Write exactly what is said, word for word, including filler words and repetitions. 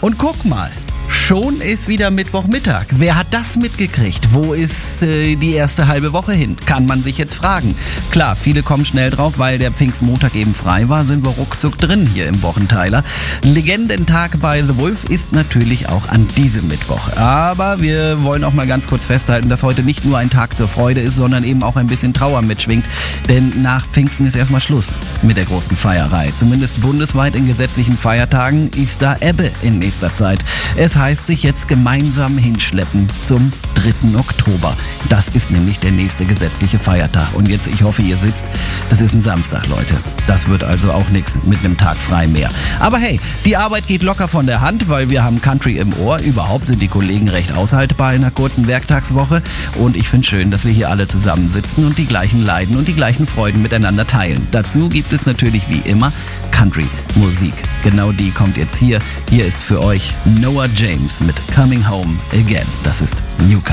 Und guck mal, schon ist wieder Mittwochmittag. Wer hat das mitgekriegt? Wo ist äh, die erste halbe Woche hin? Kann man sich jetzt fragen. Klar, viele kommen schnell drauf, weil der Pfingstmontag eben frei war, sind wir ruckzuck drin hier im Wochenteiler. Legendentag bei The Wolf ist natürlich auch an diesem Mittwoch. Aber wir wollen auch mal ganz kurz festhalten, dass heute nicht nur ein Tag zur Freude ist, sondern eben auch ein bisschen Trauer mitschwingt. Denn nach Pfingsten ist erstmal Schluss mit der großen Feierei. Zumindest bundesweit in gesetzlichen Feiertagen ist da Ebbe in nächster Zeit. Es heißt, sich jetzt gemeinsam hinschleppen zum dritten Oktober. Das ist nämlich der nächste gesetzliche Feiertag. Und jetzt, ich hoffe, ihr sitzt, das ist ein Samstag, Leute. Das wird also auch nichts mit einem Tag frei mehr. Aber hey, die Arbeit geht locker von der Hand, weil wir haben Country im Ohr. Überhaupt sind die Kollegen recht aushaltbar in einer kurzen Werktagswoche. Und ich finde schön, dass wir hier alle zusammensitzen und die gleichen Leiden und die gleichen Freuden miteinander teilen. Dazu gibt es natürlich wie immer Country-Musik. Genau die kommt jetzt hier. Hier ist für euch Noah James mit Coming Home Again. Das ist New Country.